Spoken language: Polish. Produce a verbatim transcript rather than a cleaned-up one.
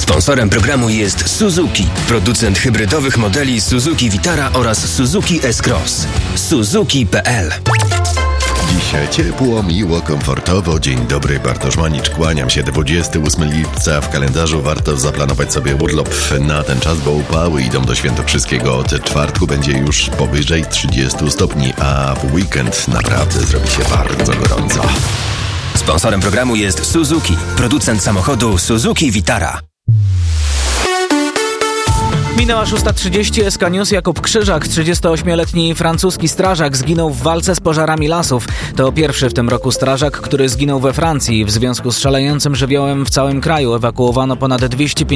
Sponsorem programu jest Suzuki, producent hybrydowych modeli Suzuki Vitara oraz Suzuki S-Cross. Suzuki kropka p l. Dzisiaj ciepło, miło, komfortowo. Dzień dobry, Bartosz Manicz. Kłaniam się. dwudziestego ósmego lipca w kalendarzu. Warto zaplanować sobie urlop na ten czas, bo upały idą do świętokrzyskiego. Od czwartku będzie już powyżej trzydziestu stopni, a w weekend naprawdę zrobi się bardzo gorąco. Sponsorem programu jest Suzuki, producent samochodu Suzuki Vitara. Minęła szósta trzydzieści, S K News. Jakub Krzyżak, trzydziestoośmioletni francuski strażak, zginął w walce z pożarami lasów. To pierwszy w tym roku strażak, który zginął we Francji. W związku z szalejącym żywiołem w całym kraju ewakuowano ponad dwieście pięćdziesiąt